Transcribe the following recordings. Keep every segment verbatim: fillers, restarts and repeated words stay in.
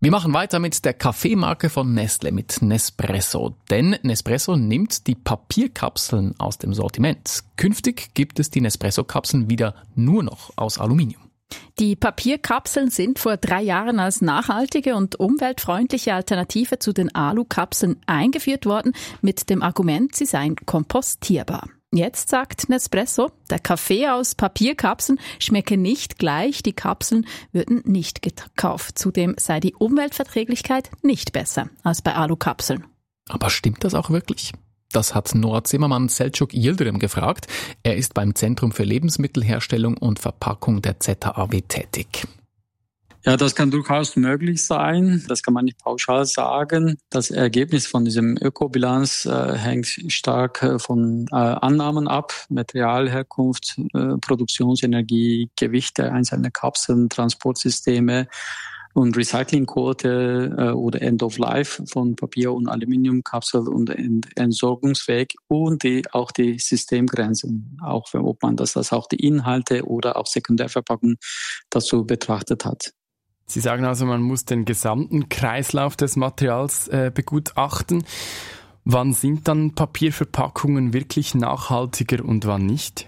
Wir machen weiter mit der Kaffeemarke von Nestlé, mit Nespresso. Denn Nespresso nimmt die Papierkapseln aus dem Sortiment. Künftig gibt es die Nespresso-Kapseln wieder nur noch aus Aluminium. Die Papierkapseln sind vor drei Jahren als nachhaltige und umweltfreundliche Alternative zu den Alukapseln eingeführt worden, mit dem Argument, sie seien kompostierbar. Jetzt sagt Nespresso, der Kaffee aus Papierkapseln schmecke nicht gleich, die Kapseln würden nicht gekauft. Zudem sei die Umweltverträglichkeit nicht besser als bei Alukapseln. Aber stimmt das auch wirklich? Das hat Noah Zimmermann Selçuk Yildirim gefragt. Er ist beim Zentrum für Lebensmittelherstellung und Verpackung der Z H A W tätig. Ja, das kann durchaus möglich sein. Das kann man nicht pauschal sagen. Das Ergebnis von diesem Ökobilanz äh, hängt stark äh, von äh, Annahmen ab. Materialherkunft, äh, Produktionsenergie, Gewichte einzelner Kapseln, Transportsysteme und Recyclingquote äh, oder End of Life von Papier- und Aluminiumkapseln und Entsorgungsweg und die, auch die Systemgrenzen, auch wenn, ob man das, das auch die Inhalte oder auch Sekundärverpackung dazu betrachtet hat. Sie sagen also, man muss den gesamten Kreislauf des Materials äh, begutachten. Wann sind dann Papierverpackungen wirklich nachhaltiger und wann nicht?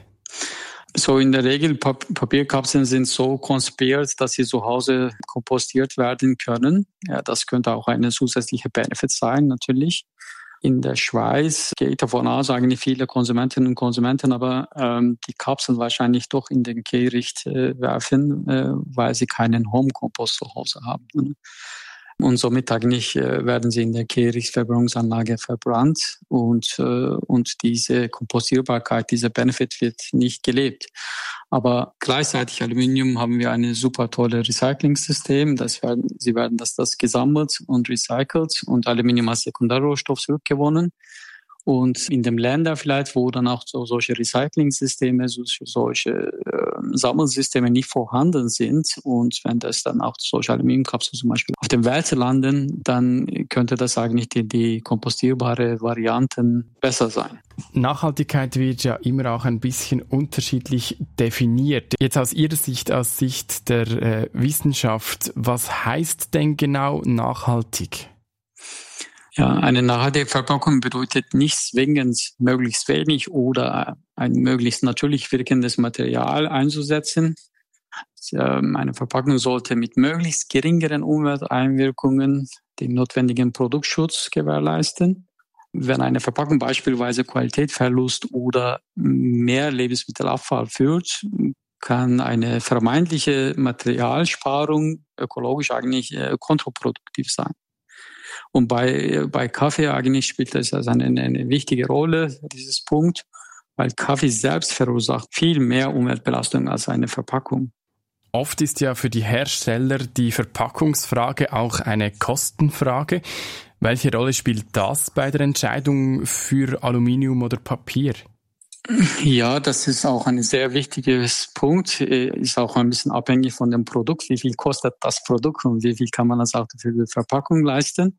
So in der Regel, Pap- Papierkapseln sind so konzipiert, dass sie zu Hause kompostiert werden können. Ja, das könnte auch eine zusätzliche Benefit sein, natürlich. In der Schweiz gehe ich davon aus, eigentlich viele Konsumentinnen und Konsumenten, aber ähm, die Kapseln wahrscheinlich doch in den Kehricht äh, werfen, äh, weil sie keinen Home-Kompost zu Hause haben. Und somit eigentlich äh, werden sie in der Kehrichtverbrennungsanlage verbrannt und, äh, und diese Kompostierbarkeit, dieser Benefit wird nicht gelebt. Aber gleichzeitig Aluminium haben wir ein super tolles Recycling-System. Das werden, sie werden das, das gesammelt und recycelt und Aluminium als Sekundärrohstoff zurückgewonnen. Und in den Ländern vielleicht, wo dann auch so, solche Recycling-Systeme, so, solche äh, Sammelsysteme nicht vorhanden sind und wenn das dann auch solche Aluminiumkapseln zum Beispiel auf dem Welt landen, dann könnte das eigentlich die, die kompostierbare Varianten besser sein. Nachhaltigkeit wird ja immer auch ein bisschen unterschiedlich definiert. Jetzt aus Ihrer Sicht, aus Sicht der äh, Wissenschaft, was heißt denn genau nachhaltig? Ja, eine nachhaltige Verpackung bedeutet nicht zwingend möglichst wenig oder ein möglichst natürlich wirkendes Material einzusetzen. Eine Verpackung sollte mit möglichst geringeren Umwelteinwirkungen den notwendigen Produktschutz gewährleisten. Wenn eine Verpackung beispielsweise Qualitätsverlust oder mehr Lebensmittelabfall führt, kann eine vermeintliche Materialsparung ökologisch eigentlich kontraproduktiv sein. Und bei, bei Kaffee eigentlich spielt das also eine, eine wichtige Rolle, dieses Punkt, weil Kaffee selbst verursacht viel mehr Umweltbelastung als eine Verpackung. Oft ist ja für die Hersteller die Verpackungsfrage auch eine Kostenfrage. Welche Rolle spielt das bei der Entscheidung für Aluminium oder Papier? Ja, das ist auch ein sehr wichtiger Punkt. Ist auch ein bisschen abhängig von dem Produkt. Wie viel kostet das Produkt und wie viel kann man das auch für die Verpackung leisten?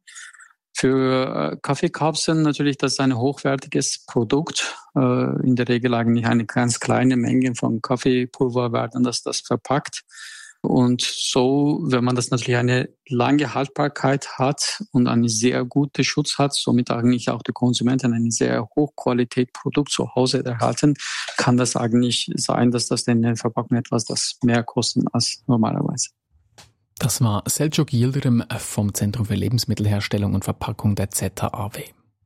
Für Kaffeekapseln natürlich, das ist ein hochwertiges Produkt. In der Regel eigentlich eine ganz kleine Menge von Kaffeepulver werden das, das verpackt. Und so, wenn man das natürlich eine lange Haltbarkeit hat und einen sehr guten Schutz hat, somit eigentlich auch die Konsumenten ein sehr Hochqualität-Produkt zu Hause erhalten, kann das eigentlich sein, dass das in der Verpackung etwas das mehr kostet als normalerweise. Das war Selçuk Yildirim vom Zentrum für Lebensmittelherstellung und Verpackung der Z H A W.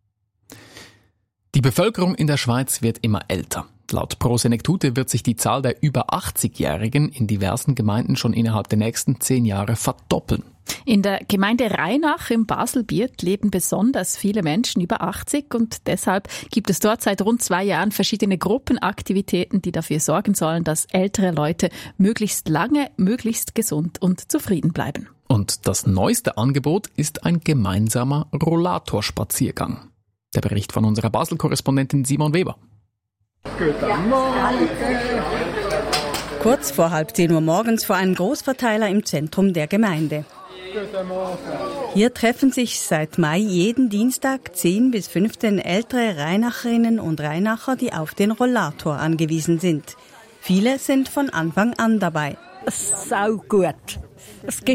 Die Bevölkerung in der Schweiz wird immer älter. Laut Pro Senectute wird sich die Zahl der über achtzigjährigen in diversen Gemeinden schon innerhalb der nächsten zehn Jahre verdoppeln. In der Gemeinde Rheinach im Baselbiet leben besonders viele Menschen über achtzig und deshalb gibt es dort seit rund zwei Jahren verschiedene Gruppenaktivitäten, die dafür sorgen sollen, dass ältere Leute möglichst lange, möglichst gesund und zufrieden bleiben. Und das neueste Angebot ist ein gemeinsamer Rollatorspaziergang. Der Bericht von unserer Basel-Korrespondentin Simon Weber. Guten Morgen. Kurz vor halb zehn Uhr morgens vor einem Großverteiler im Zentrum der Gemeinde. Hier treffen sich seit Mai jeden Dienstag zehn bis fünfzehn ältere Rheinacherinnen und Rheinacher, die auf den Rollator angewiesen sind. Viele sind von Anfang an dabei. Sau gut. Es gibt